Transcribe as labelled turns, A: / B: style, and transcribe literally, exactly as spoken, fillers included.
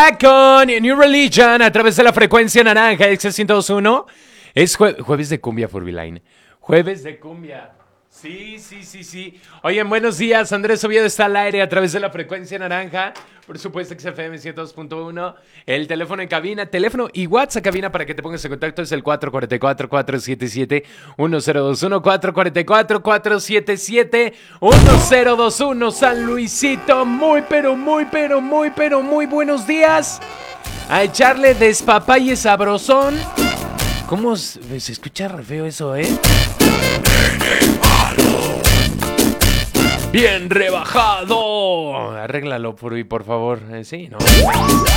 A: Cumbia con New Religion a través de la frecuencia naranja X ciento dos punto uno. Es jue- jueves de cumbia, Furbyline. Jueves de cumbia. Sí, sí, sí, sí. Oigan, buenos días. Andrés Oviedo está al aire a través de la frecuencia naranja. Por supuesto, X F M ciento dos punto uno. El teléfono en cabina, teléfono y WhatsApp cabina para que te pongas en contacto es el cuatro cuatro cuatro, cuatro siete siete, uno cero dos uno. cuatro cuatro cuatro, cuatro siete siete, uno cero dos uno. San Luisito, muy, pero, muy, pero, muy, pero, muy buenos días. A echarle despapalle sabrosón. ¿Cómo se, se escucha re feo eso, eh? Bien rebajado. Arréglalo, Furby, por favor. Eh, sí, ¿no?